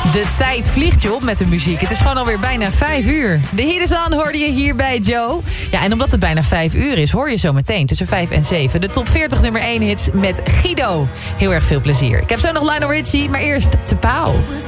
De tijd vliegt je op met de muziek. Het is gewoon alweer bijna 5 uur. De Hit is on hoorde je hier bij Joe. Ja, en omdat het bijna 5 uur is, hoor je zo meteen tussen 5 en 7... de top 40 nummer 1 hits met Guido. Heel erg veel plezier. Ik heb zo nog Lionel Richie, maar eerst Te Pauw.